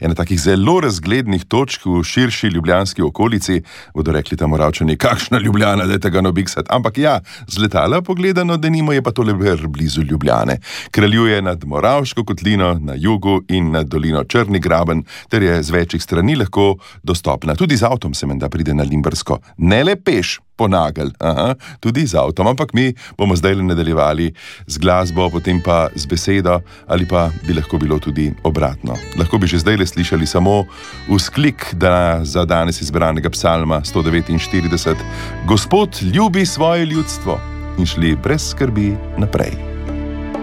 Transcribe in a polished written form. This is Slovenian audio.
ena takih zelo razglednih točk v širši ljubljanski okolici, bodo rekli tam Moravčani, kakšna Ljubljana, dajte ga nobiksat. Ampak ja, z letala pogledano, denimo je pa tole blizu Ljubljane. Kraljuje nad Moravško kotlino na jugu in nad dolino Črni graben, ter je z večjih strani lahko dostopna. Tudi z avtom se menda pride na Limbersko. Ne le peš, po nagelj, tudi z avtom, ampak mi bomo zdaj nadaljevali z glasbo, potem pa z besedo, ali pa bi lahko bilo tudi obratno. Lahko bi že zdaj slišali samo vzklik za danes izbranega psalma 149. Gospod ljubi svoje ljudstvo in šli brez skrbi naprej.